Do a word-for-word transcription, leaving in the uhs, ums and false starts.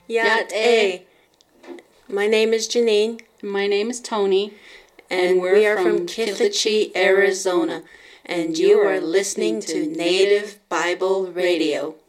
Yat A. My name is Janine. My name is Tony. And, and we are from Kittleachee, Arizona. And you are listening to Native Bible Radio.